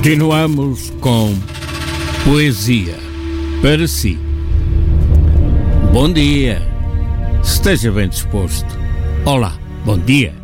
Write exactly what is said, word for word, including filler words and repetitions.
Continuamos com poesia para si. Bom dia. Esteja bem disposto. Olá, bom dia.